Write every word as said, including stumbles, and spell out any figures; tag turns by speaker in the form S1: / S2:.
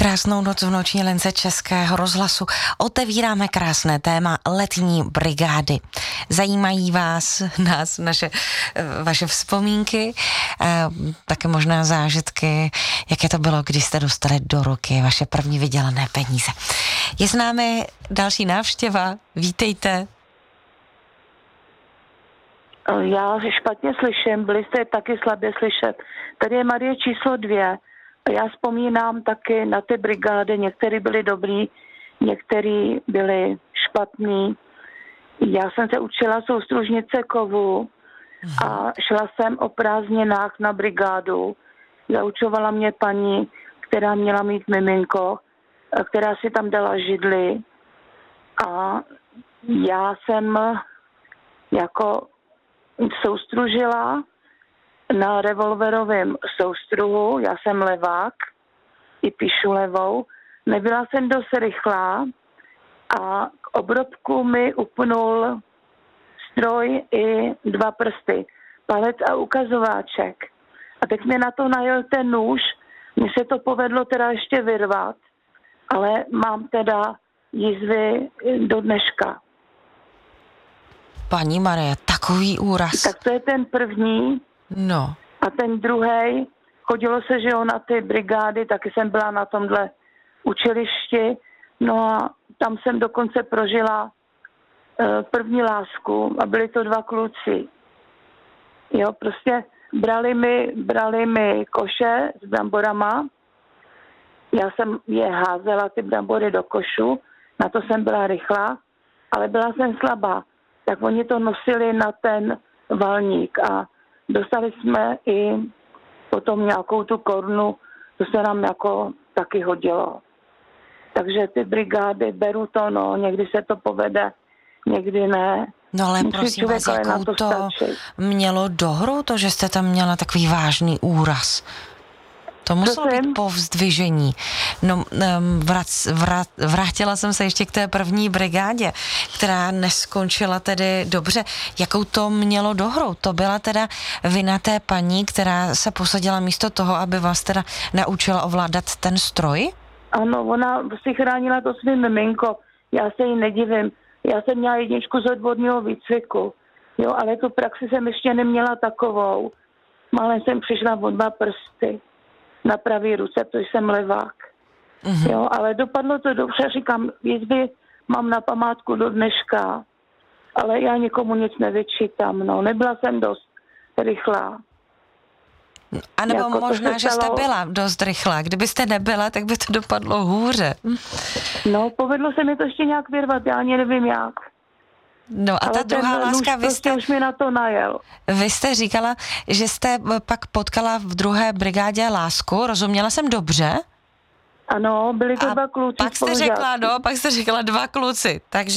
S1: Krásnou noc v noční lince Českého rozhlasu. Otevíráme krásné téma letní brigády. Zajímají vás, nás, naše, vaše vzpomínky, také možná zážitky, jaké to bylo, když jste dostali do ruky vaše první vydělané peníze. Je s námi další návštěva. Vítejte.
S2: Já špatně slyším, byli jste taky slabě slyšet. Tady je Marie číslo dvě. Já vzpomínám taky na ty brigády, některý byli dobrý, některý byli špatný. Já jsem se učila soustružnice kovu a šla jsem o prázdninách na brigádu. Zaučovala mě paní, která měla mít miminko, která si tam dala židli. A já jsem jako soustružila na revolverovém soustruhu, já jsem levák, i píšu levou, nebyla jsem dost rychlá a k obrobku mi upnul stroj i dva prsty, palec a ukazováček. A teď mi na to najel ten nůž, mně se to povedlo teda ještě vyrvat, ale mám teda jizvy do dneška.
S1: Paní Marie, takový úraz.
S2: Tak to je ten první.
S1: No.
S2: A ten druhej, chodilo se, že jo, na ty brigády, taky jsem byla na tomhle učilišti, no a tam jsem dokonce prožila uh, první lásku a byli to dva kluci. Jo, prostě brali mi, brali mi koše s bramborama, já jsem je házela, ty brambory do košu, na to jsem byla rychlá, ale byla jsem slabá. Tak oni to nosili na ten valník a dostali jsme i potom nějakou tu korunu, to se nám jako taky hodilo. Takže ty brigády, beru to, no, někdy se to povede, někdy ne.
S1: No ale
S2: Musí
S1: prosím vás, jakou to, to mělo dohru, to, že jste tam měla takový vážný úraz? To muselo být povzdvižení. No, vrát, vrát, vrátila jsem se ještě k té první brigádě, která neskončila tedy dobře. Jakou to mělo dohru? To byla teda vina té paní, která se posadila místo toho, aby vás teda naučila ovládat ten stroj?
S2: Ano, ona si chránila to svým miminko. Já se jí nedivím. Já jsem měla jedničku z odborného výcviku. Jo, ale tu praxi jsem ještě neměla takovou. Malé jsem přišla o dva prsty na pravý ruce, protože jsem levák. Mm-hmm. Jo, ale dopadlo to dobře, říkám, jizvy mám na památku do dneška, ale já nikomu nic nevyčítám, no, nebyla jsem dost rychlá.
S1: A nebo jako možná, že jste byla dost rychlá. Kdybyste nebyla, tak by to dopadlo hůře.
S2: No, povedlo se mi to ještě nějak vyrvat, já ani nevím jak.
S1: No a ta druhá láska, vy jste,
S2: už mi na to najel.
S1: Vy jste říkala, že jste pak potkala v druhé brigádě lásku, rozuměla jsem dobře?
S2: Ano, byli to
S1: a
S2: dva kluci.
S1: Pak jste řekla, no, pak jste řekla dva kluci, takže